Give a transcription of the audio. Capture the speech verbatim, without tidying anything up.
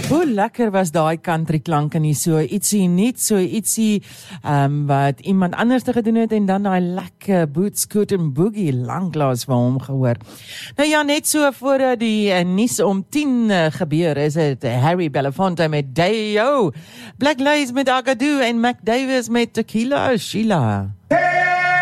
Hoe lekker was daai country klank en nie so ietsie net so ietsie um, wat iemand anders te gedoen het en dan daai lekker boots, scoot en boogie lanklaas vir hom gehoor. Nou ja, net so voor die uh, nuus om tien uh, gebeur is het Harry Belafonte met Day-O, Black Lace met Agadoo en Mac Davis met Tequila Sheila.